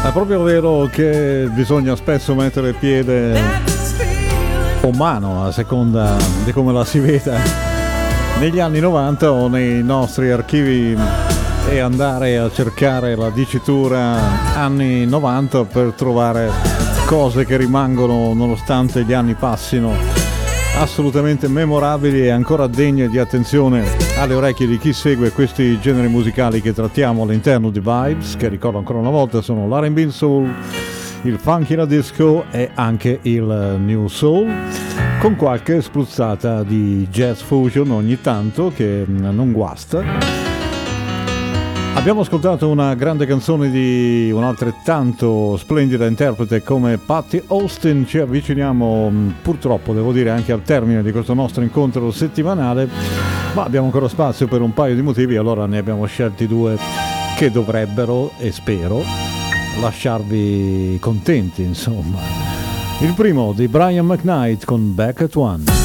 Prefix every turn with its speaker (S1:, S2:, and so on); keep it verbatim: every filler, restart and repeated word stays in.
S1: È proprio vero che bisogna spesso mettere piede o mano, a seconda di come la si veda, negli anni novanta o nei nostri archivi, e andare a cercare la dicitura anni novanta per trovare cose che rimangono, nonostante gli anni passino, assolutamente memorabili e ancora degne di attenzione alle orecchie di chi segue questi generi musicali che trattiamo all'interno di Vibes, che ricordo ancora una volta sono l'R and B Soul, il funky la disco e anche il new soul, con qualche spruzzata di jazz fusion ogni tanto che non guasta. Abbiamo ascoltato una grande canzone di un altrettanto splendida interprete come Patti Austin. Ci avviciniamo purtroppo, devo dire, anche al termine di questo nostro incontro settimanale, ma abbiamo ancora spazio per un paio di motivi, allora ne abbiamo scelti due che dovrebbero, e spero, lasciarvi contenti, insomma. Il primo di Brian McKnight con Back at One.